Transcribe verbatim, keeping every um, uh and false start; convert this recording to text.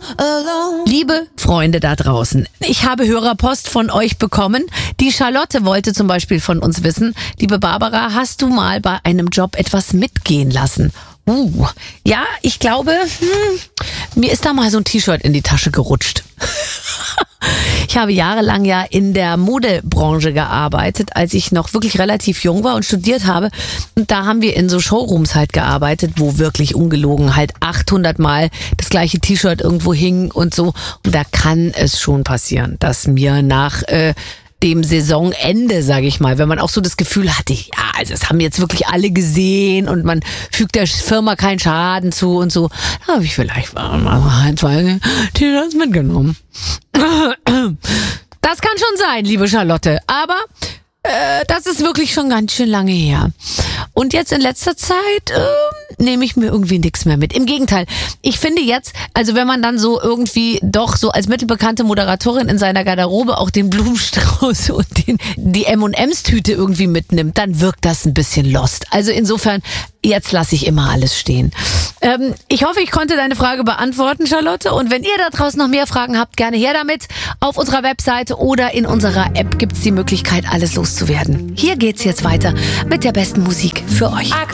alone. Liebe Freunde da draußen, ich habe Hörerpost von euch bekommen. Die Charlotte wollte zum Beispiel von uns wissen, liebe Barbara, hast du mal bei einem Job etwas mitgehen lassen? Uh, ja, ich glaube, hm, mir ist da mal so ein T-Shirt in die Tasche gerutscht. Ich habe jahrelang ja in der Modebranche gearbeitet, als ich noch wirklich relativ jung war und studiert habe. Und da haben wir in so Showrooms halt gearbeitet, wo wirklich ungelogen halt achthundert Mal das gleiche T-Shirt irgendwo hing und so. Und da kann es schon passieren, dass mir nach äh, dem Saisonende, sage ich mal, wenn man auch so das Gefühl hatte, ja, also das haben jetzt wirklich alle gesehen und man fügt der Firma keinen Schaden zu und so, da habe ich vielleicht mal ein, zwei T-Shirts mitgenommen. Das kann schon sein, liebe Charlotte, aber äh, das ist wirklich schon ganz schön lange her. Und jetzt in letzter Zeit äh, nehme ich mir irgendwie nichts mehr mit. Im Gegenteil, ich finde jetzt, also wenn man dann so irgendwie doch so als mittelbekannte Moderatorin in seiner Garderobe auch den Blumenstrauß und den, die M und M's Tüte irgendwie mitnimmt, dann wirkt das ein bisschen lost. Also insofern, jetzt lasse ich immer alles stehen. Ähm, ich hoffe, ich konnte deine Frage beantworten, Charlotte. Und wenn ihr da draußen noch mehr Fragen habt, gerne her damit. Auf unserer Webseite oder in unserer App gibt's die Möglichkeit, alles loszuwerden. Hier geht's jetzt weiter mit der besten Musik für euch.